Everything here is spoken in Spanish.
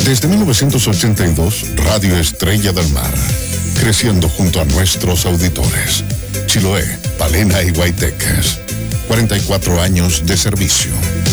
Desde 1982, Radio Estrella del Mar, creciendo junto a nuestros auditores. Chiloé, Palena y Guayteques. 44 años de servicio.